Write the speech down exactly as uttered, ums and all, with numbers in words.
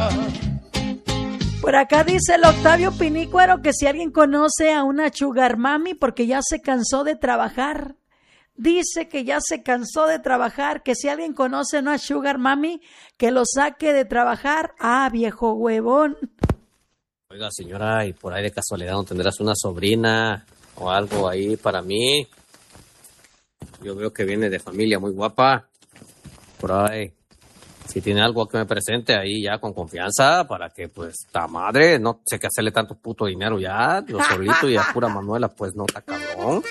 Por acá dice el Octavio Pinícuaro que si alguien conoce a una sugar mami porque ya se cansó de trabajar. Dice que ya se cansó de trabajar, que si alguien conoce a una sugar mami, que lo saque de trabajar. Ah, viejo huevón. Oiga, señora, y por ahí de casualidad no tendrás una sobrina o algo ahí para mí. Yo veo que viene de familia muy guapa. Por ahí. Si tiene algo que me presente ahí ya con confianza para que, pues, ta madre, no sé qué hacerle tanto puto dinero ya. Yo solito y a pura Manuela, pues, no está cabrón.